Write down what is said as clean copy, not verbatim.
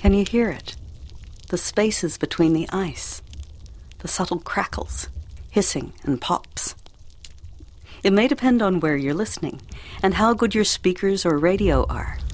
Can you hear it? The spaces between the ice, the subtle crackles, hissing and pops. It may depend on where you're listening and how good your speakers or radio are.